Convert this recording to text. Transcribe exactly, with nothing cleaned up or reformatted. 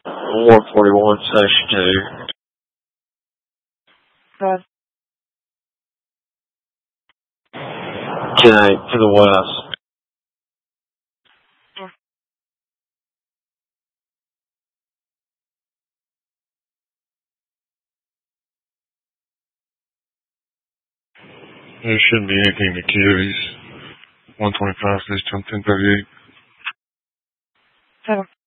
one forty-one, section two. Good. ten eight to the west. Yeah. There shouldn't be anything to carries. one twenty-five, fifth, ten thirty-eight. Seven.